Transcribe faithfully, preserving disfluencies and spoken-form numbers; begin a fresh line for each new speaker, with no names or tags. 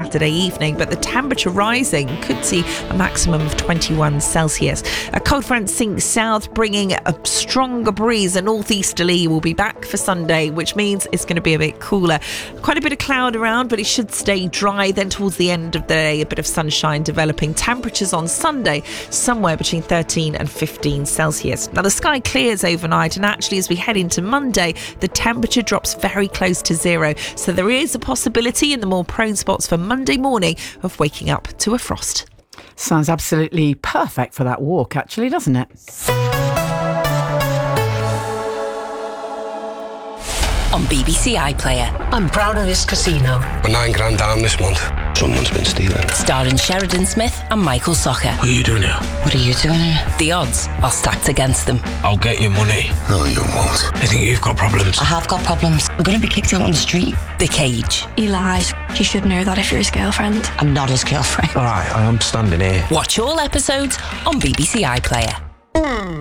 Saturday evening, but the temperature rising could see a maximum of twenty-one Celsius. A cold front sinks south, bringing a stronger breeze. A northeasterly will be back for Sunday, which means it's going to be a bit cooler. Quite a bit of cloud around, but it should stay dry. Then towards the end of the day, a bit of sunshine developing. Temperatures on Sunday somewhere between thirteen and fifteen Celsius. Now the sky clears overnight, and actually as we head into Monday, the temperature drops very close to zero. So there is a possibility in the more prone spots for Monday morning of waking up to a frost.
Sounds absolutely perfect for that walk, actually, doesn't it?
On B B C iPlayer.
I'm proud of this casino.
We're nine grand down this month. Someone's been stealing.
Starring Sheridan Smith and Michael Socher.
What are you doing here?
What are you doing here?
The odds are stacked against them.
I'll get you money. No, you won't. I think you've got problems.
I have got problems. I'm going to be kicked out on the street.
The Cage.
He lies. You should know that if you're his girlfriend.
I'm not his girlfriend.
All right, I am standing here.
Watch all episodes on B B C iPlayer.